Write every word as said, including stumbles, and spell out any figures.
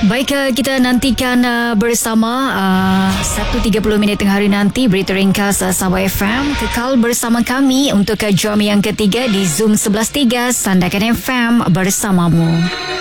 Baik, kita nantikan uh, bersama uh, satu tiga puluh minit tengah hari nanti berita ringkas uh, Sabah F M. Kekal bersama kami untuk uh, jam yang ketiga di Zoom sebelas tiga Sandakan F M bersamamu.